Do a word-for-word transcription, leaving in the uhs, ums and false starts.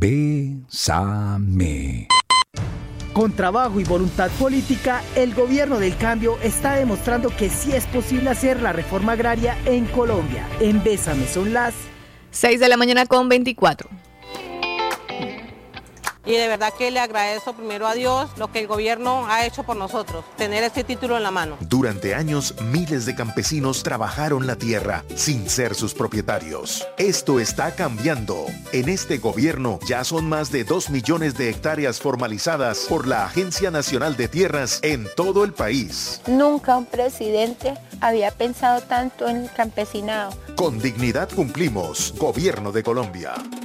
Bésame. Con trabajo y voluntad política, el gobierno del cambio está demostrando que sí es posible hacer la reforma agraria en Colombia. En Bésame son las seis de la mañana con veinticuatro. Y de verdad que le agradezco primero a Dios lo que el gobierno ha hecho por nosotros, tener este título en la mano. Durante años, miles de campesinos trabajaron la tierra sin ser sus propietarios. Esto está cambiando. En este gobierno ya son más de dos millones de hectáreas formalizadas por la Agencia Nacional de Tierras en todo el país. Nunca un presidente había pensado tanto en el campesinado. Con dignidad cumplimos. Gobierno de Colombia.